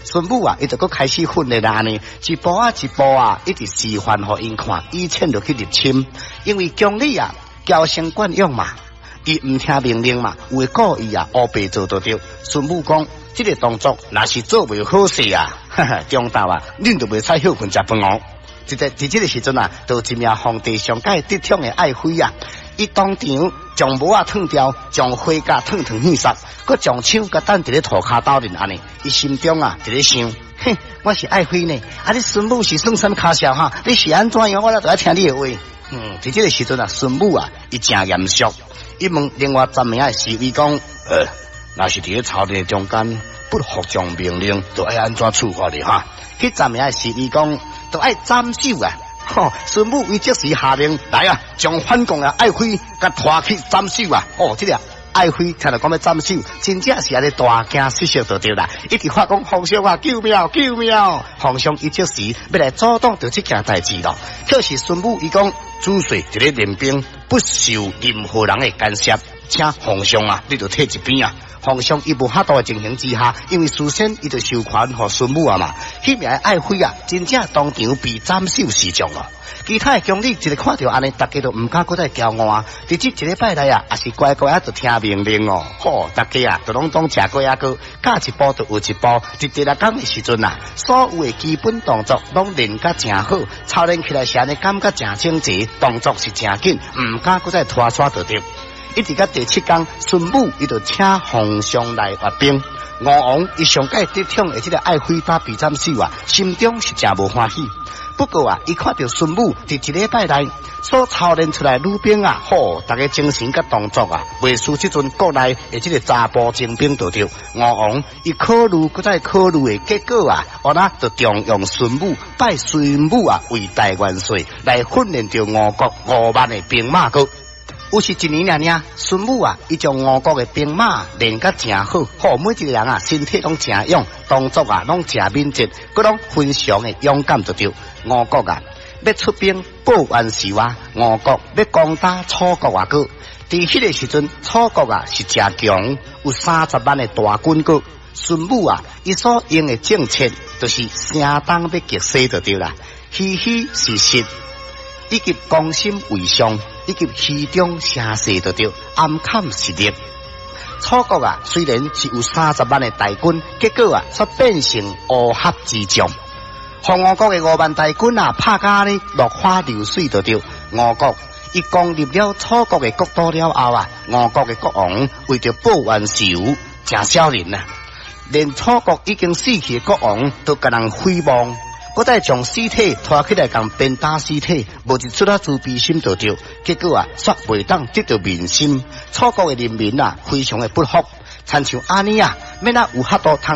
孙武啊，伊就搁开始训练啦呢，一步啊一步啊，一直示范互因看，以前就去入侵，因为姜丽啊娇生惯养嘛，伊唔听命令嘛，有诶故意啊乌白做就对。孙武讲，这个动作若是做袂好势啊，哈哈，中道啊，恁就袂使休困食饭哦。在这个时阵啊，就一名皇帝上界得宠的爱妃啊，伊当场将帽啊脱掉，将花甲脱去杀，佮将枪甲等伫咧涂骹斗阵安尼，伊心中啊伫咧想，哼，我是爱妃呢，啊你孙武是算什么卡笑哈？你是安怎样？我来就要听你的话。在这个时阵啊，孙武啊，伊真严肃，伊问另外10名的侍卫讲，若是伫咧朝廷中间不服从命令，就爱安怎处罚你哈？迄10名的侍卫讲，就爱斩首啊！孙武伊即时下令来啊，将反共的爱妃甲拖去斩首啊！这个爱妃听到讲要斩首，真正是安尼大惊失色就对啦！一直发讲皇上啊，救命救命！皇上伊即时要来阻挡着这件代志咯。可是孙武伊讲，主帅一个练兵，不受任何人的干涉，请皇上啊，你就退一边啊！皇上伊无法度的情形之下，因为事先伊就授权互孙武啊嘛，迄名爱妃啊，真正当场被斩首示众咯。其他的宫女一个看到安尼，大家都唔敢搁再骄傲啊。伫这一礼拜来啊，也是乖乖啊，就听命令哦。大家啊，就拢当食过啊个，教一步就有一步。伫第六天的时阵啊，所有的基本动作拢练甲真好，操练起来是安尼，感觉真整齐，动作是真紧，唔敢搁再拖刷就对。一直到第7天，孙武伊就请皇上来阅兵。吴王伊上界得宠的这个爱妃把被斩首啊，心中是真无欢喜。不过啊，伊看到孙武伫一礼拜内所操练出来女兵啊，大家精神甲动作啊，袂输这阵国内的这个查甫精兵就对。吴王伊考虑搁再考虑的结果啊，就重用孙武，拜孙武啊为大元帅，来训练着吴国5万的兵马个。有是一年孙武啊，伊将吴国的兵马练甲真好，每一个人啊身体拢真勇，动作啊拢真敏捷，佮拢非常的勇敢就对。吴国啊要出兵报元仇啊，吴国要攻打楚国啊个。伫迄个时阵，楚国啊是真强，有30万的大军个。孙武啊，伊所用的政策就是声东要击西就对啦，虚虚实实，以及攻心为上。以及虚中声势就对，暗砍实力。楚国啊，虽然是有30万的大军，结果啊，却变成乌合之众。和吴国的5万大军啊，拍甲呢落花流水就对。吴国伊攻入了楚国的国都了后啊，吴国的国王为着报元仇，真小人啊！连楚国已经死去的国王都甲人诽谤。我再将尸体拖起来，共鞭打尸体，无一出自卑心就对。结果啊，却袂当得到民心。楚国的人民啊，非常的不服，亲像安尼啊，免有法度通